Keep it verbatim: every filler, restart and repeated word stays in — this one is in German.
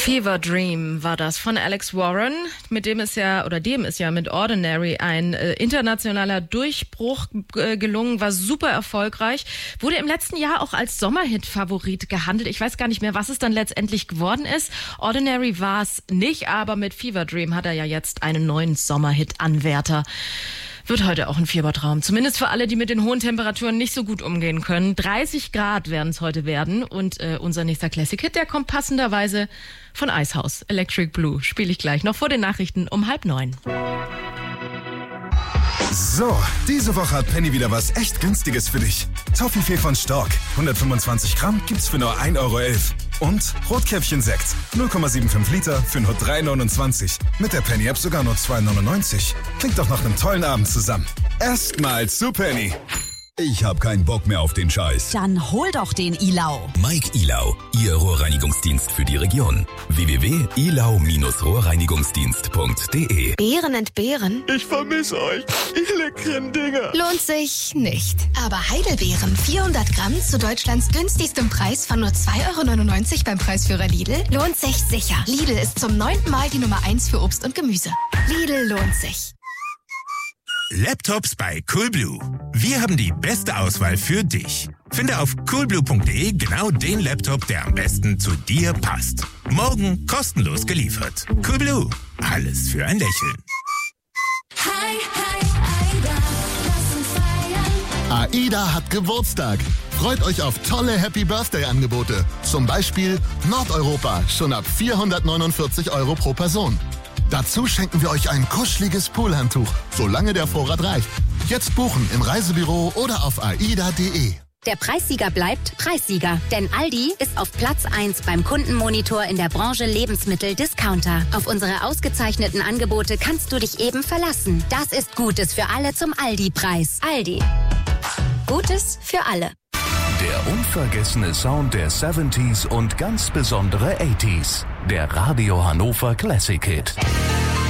Fever Dream war das von Alex Warren, mit dem ist ja, oder dem ist ja mit Ordinary ein äh, internationaler Durchbruch äh, gelungen, war super erfolgreich, wurde im letzten Jahr auch als Sommerhit-Favorit gehandelt. Ich weiß gar nicht mehr, was es dann letztendlich geworden ist. Ordinary war es nicht, aber mit Fever Dream hat er ja jetzt einen neuen Sommerhit-Anwärter. Wird heute auch ein Fiebertraum. Zumindest für alle, die mit den hohen Temperaturen nicht so gut umgehen können. dreißig Grad werden es heute werden. Und äh, unser nächster Classic-Hit, der kommt passenderweise von Icehouse. Electric Blue spiele ich gleich noch vor den Nachrichten um halb neun. So, diese Woche hat Penny wieder was echt Günstiges für dich. Toffifee von Stork, hundertfünfundzwanzig Gramm, gibt's für nur ein Euro elf. Und Rotkäppchen-Sekt, null Komma fünfundsiebzig Liter für nur drei neunundzwanzig. Mit der Penny-App sogar nur zwei neunundneunzig. Klingt doch nach einem tollen Abend zusammen. Erstmal zu Penny. Ich hab keinen Bock mehr auf den Scheiß. Dann hol doch den Ilau. Mike Ilau, Ihr Rohrreinigungsdienst für die Region. w w w punkt ilau Bindestrich rohrreinigungsdienst punkt d e. Beeren entbehren? Ich vermisse euch, ihr leckeren Dinger. Lohnt sich nicht. Aber Heidelbeeren, vierhundert Gramm zu Deutschlands günstigstem Preis von nur zwei Euro neunundneunzig beim Preisführer Lidl, lohnt sich sicher. Lidl ist zum neunten Mal die Nummer eins für Obst und Gemüse. Lidl lohnt sich. Laptops bei Coolblue. Wir haben die beste Auswahl für dich. Finde auf coolblue punkt d e genau den Laptop, der am besten zu dir passt. Morgen kostenlos geliefert. Coolblue. Alles für ein Lächeln. Hi, hi, Aida. Lass uns feiern. AIDA hat Geburtstag. Freut euch auf tolle Happy Birthday Angebote. Zum Beispiel Nordeuropa, schon ab vierhundertneunundvierzig Euro pro Person. Dazu schenken wir euch ein kuscheliges Poolhandtuch, solange der Vorrat reicht. Jetzt buchen im Reisebüro oder auf aida punkt d e. Der Preissieger bleibt Preissieger, denn Aldi ist auf Platz eins beim Kundenmonitor in der Branche Lebensmittel-Discounter. Auf unsere ausgezeichneten Angebote kannst du dich eben verlassen. Das ist Gutes für alle zum Aldi-Preis. Aldi. Gutes für alle. Der unvergessene Sound der siebziger und ganz besondere achtziger. Der Radio Hannover Classic Hit.